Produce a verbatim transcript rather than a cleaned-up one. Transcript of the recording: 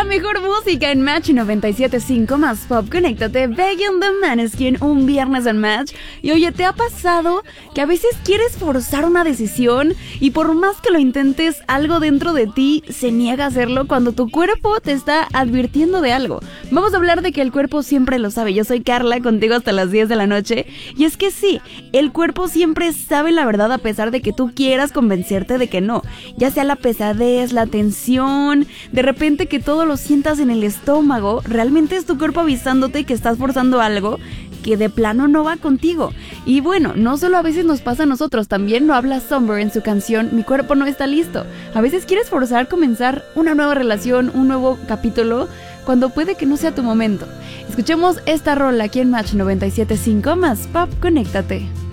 mejor música en Match noventa y siete punto cinco más pop. Conéctate, Begging the Maneskin, un viernes en Match. Y oye, ¿te ha pasado que a veces quieres forzar una decisión y por más que lo intentes, algo dentro de ti se niega a hacerlo cuando tu cuerpo te está advirtiendo de algo? Vamos a hablar de que el cuerpo siempre lo sabe. Yo soy Carla, contigo hasta las diez de la noche. Y es que sí, el cuerpo siempre sabe la verdad a pesar de que tú quieras convencerte de que no. Ya sea la pesadez, la tensión, de repente que todo lo sientas en el estómago, realmente es tu cuerpo avisándote que estás forzando algo que de plano no va contigo. Y bueno, no solo a veces nos pasa a nosotros, también lo habla Somber en su canción Mi cuerpo no está listo. A veces quieres forzar comenzar una nueva relación, un nuevo capítulo, cuando puede que no sea tu momento. Escuchemos esta rola aquí en Match noventa y siete punto cinco más pop. Conéctate.